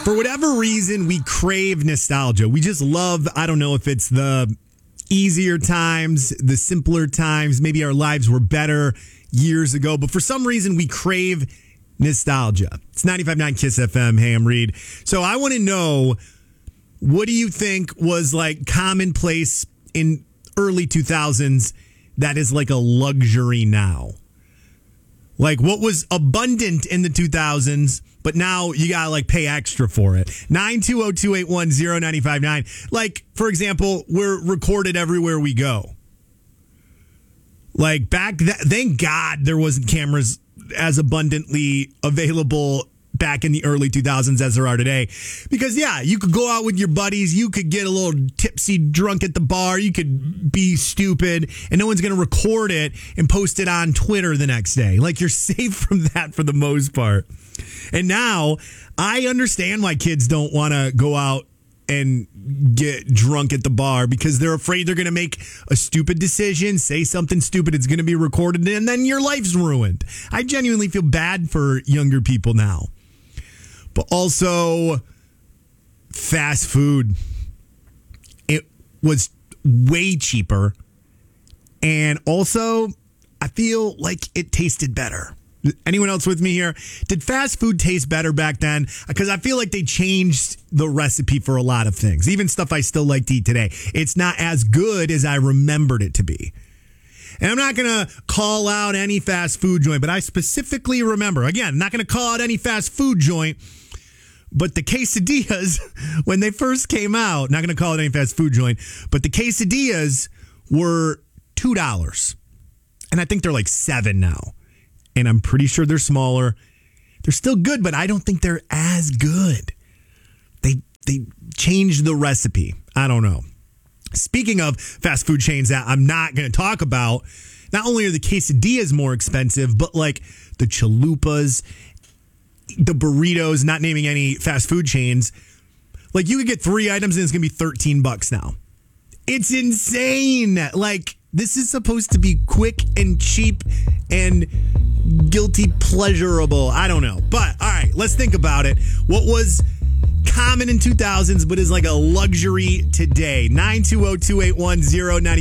For whatever reason, we crave nostalgia. We just love, I don't know if it's the easier times, the simpler times. Maybe our lives were better years ago. But for some reason, we crave nostalgia. It's 95.9 KISS FM. Hey, I'm Reed. So I want to know, what do you think was like commonplace in early 2000s that is like a luxury now? Like what was abundant in the 2000s, but now you got to like pay extra for it. 920-281-0959. Like, for example, we're recorded everywhere we go. Like thank God there wasn't cameras as abundantly available back in the early 2000s as there are today. Because, yeah, you could go out with your buddies. You could get a little tipsy drunk at the bar. You could be stupid and no one's going to record it and post it on Twitter the next day. Like, you're safe from that for the most part. And now I understand why kids don't want to go out and get drunk at the bar because they're afraid they're going to make a stupid decision, say something stupid, it's going to be recorded, and then your life's ruined. I genuinely feel bad for younger people now. But also, fast food. It was way cheaper. And also, I feel like it tasted better. Anyone else with me here? Did fast food taste better back then? Because I feel like they changed the recipe for a lot of things. Even stuff I still like to eat today. It's not as good as I remembered it to be. And I'm not going to call out any fast food joint, but I specifically remember, again, I'm not going to call out any fast food joint, but the quesadillas, when they first came out, not going to call it any fast food joint, but the quesadillas were $2. And I think they're like $7 now. And I'm pretty sure they're smaller. They're still good, but I don't think they're as good. They changed the recipe. I don't know. Speaking of fast food chains that I'm not going to talk about, not only are the quesadillas more expensive, but like the chalupas, the burritos, not naming any fast food chains, like you could get 3 items and it's going to be $13 now. It's insane. Like, this is supposed to be quick and cheap and guilty pleasurable. I don't know. But, all right, let's think about it. What was common in 2000s but is like a luxury today? 920-281-0959.